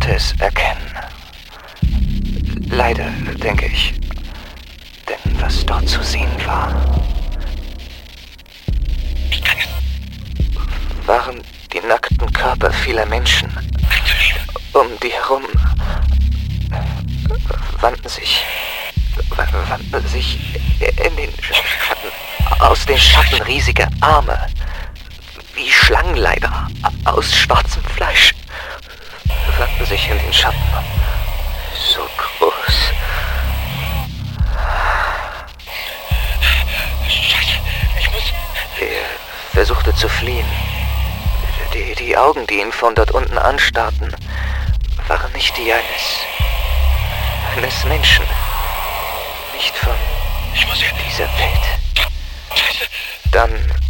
konnte es erkennen. Leider, denke ich. Denn was dort zu sehen war, waren die nackten Körper vieler Menschen. Um die herum wandten sich in den Schatten, aus den Schatten riesige Arme, wie Schlangenleiber aus schwarzem Fleisch, wandten sich in den Schatten. So groß. Scheiße, ich muss... Er versuchte zu fliehen. Die Augen, die ihn von dort unten anstarrten, waren nicht die eines Menschen. Nicht von dieser Welt. Scheiße. Dann